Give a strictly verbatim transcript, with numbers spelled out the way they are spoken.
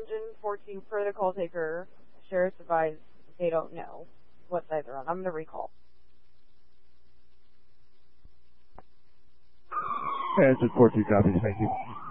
Engine fourteen for the call taker. Sheriff's advised they don't know what side they're on. I'm going to recall. Engine fourteen copies, thank you.